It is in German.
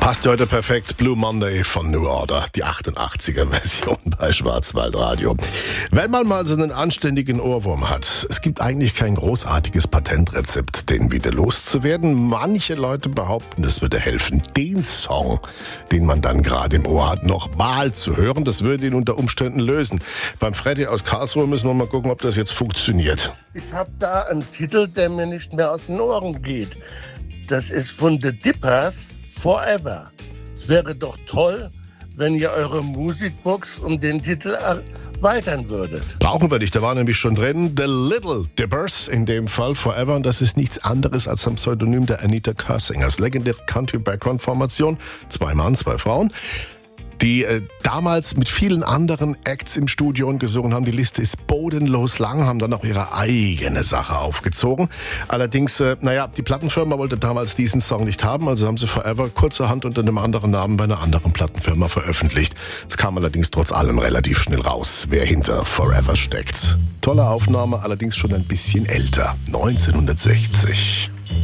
Passt heute perfekt. Blue Monday von New Order, die 88er-Version bei Schwarzwaldradio. Wenn man mal so einen anständigen Ohrwurm hat, es gibt eigentlich kein großartiges Patentrezept, den wieder loszuwerden. Manche Leute behaupten, es würde helfen, den Song, den man dann gerade im Ohr hat, nochmal zu hören. Das würde ihn unter Umständen lösen. Beim Freddy aus Karlsruhe müssen wir mal gucken, ob das jetzt funktioniert. Ich habe da einen Titel, der mir nicht mehr aus den Ohren geht. Das ist von The Dippers, Forever. Es wäre doch toll, wenn ihr eure Musikbox um den Titel erweitern würdet. Brauchen wir nicht, da war nämlich schon drin The Little Dippers, in dem Fall Forever. Und das ist nichts anderes als ein Pseudonym der Anita Kersingers, legendäre Country-Background-Formation. 2 Mann, 2 Frauen. Die damals mit vielen anderen Acts im Studio gesungen haben. Die Liste ist bodenlos lang, haben dann auch ihre eigene Sache aufgezogen. Allerdings, die Plattenfirma wollte damals diesen Song nicht haben, also haben sie Forever kurzerhand unter einem anderen Namen bei einer anderen Plattenfirma veröffentlicht. Es kam allerdings trotz allem relativ schnell raus, wer hinter Forever steckt. Tolle Aufnahme, allerdings schon ein bisschen älter, 1960.